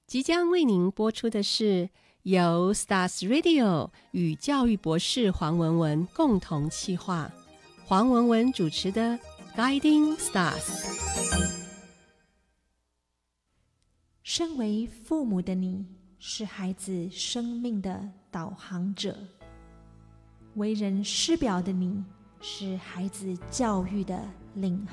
即将为您播出的是由 Stars Radio 与教育博士黄文文共同企划，黄文文主持的 Guiding Stars。 身为父母的你，是孩子生命的导航者；为人师表的你，是孩子教育的领